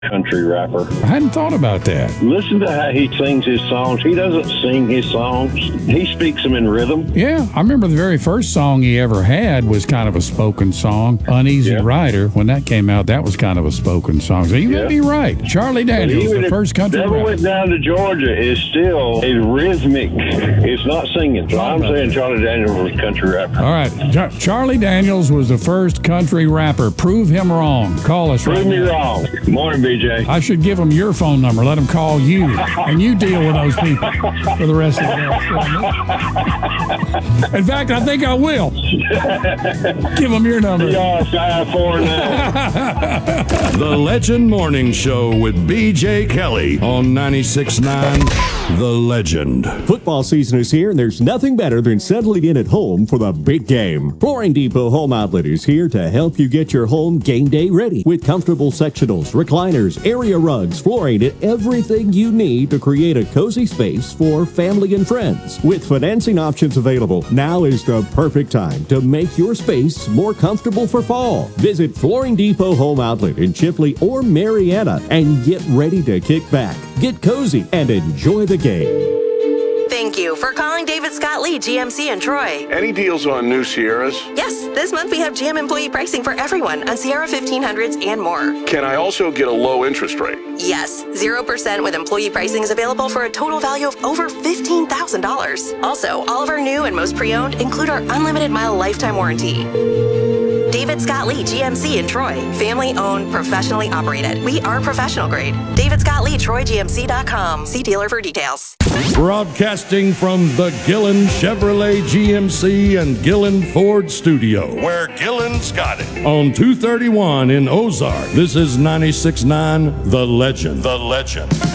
country rapper. I hadn't thought about that. Listen to how he sings his songs. He doesn't sing his songs. He speaks them in rhythm. Yeah, I remember the very first song he ever had was kind of a spoken song, Uneasy Rider. When that came out, that was kind of a spoken song. So you may be right. Charlie Daniels, the first country rapper. Never Went Down to Georgia is still a rhythmic. It's not singing. So I'm saying Charlie Daniels was a country rapper. All right. Charlie Daniels was the first country rapper. Prove him wrong. Call us Prove me wrong. Morning, BJ. I should give them your phone number. Let them call you, and you deal with those people for the rest of the day. In fact, I think I will. Give them your number. The Legend Morning Show with BJ Kelly on 96.9 The Legend. Football season is here, and there's nothing better than settling in at home for the big game. Flooring Depot Home Outlet is here to help you get your home game day ready with comfortable sectionals, recliners, area rugs, flooring, and everything you need to create a cozy space for family and friends. With financing options available, now is the perfect time to make your space more comfortable for fall. Visit Flooring Depot Home Outlet in Chipley or Marietta and get ready to kick back, get cozy, and enjoy the game. Thank you for calling David Scott Lee, GMC in Troy. Any deals on new Sierras? Yes, this month we have GM employee pricing for everyone on Sierra 1500s and more. Can I also get a low interest rate? Yes, 0% with employee pricing is available for a total value of over $15,000. Also, all of our new and most pre-owned include our unlimited mile lifetime warranty. David Scott Lee, GMC in Troy. Family owned, professionally operated. We are professional grade. David Scott Lee, TroyGMC.com. See dealer for details. Broadcasting from the Gillen Chevrolet GMC and Gillen Ford studio, where Gillen's got it. On 231 in Ozark, this is 96.9 The Legend. The Legend.